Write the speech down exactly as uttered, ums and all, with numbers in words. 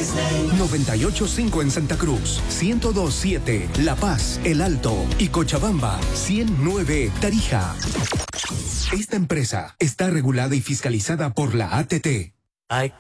noventa y ocho punto cinco en Santa Cruz, ciento dos punto siete La Paz, El Alto y Cochabamba, ciento nueve Tarija. Esta empresa está regulada y fiscalizada por la A T T. Ay.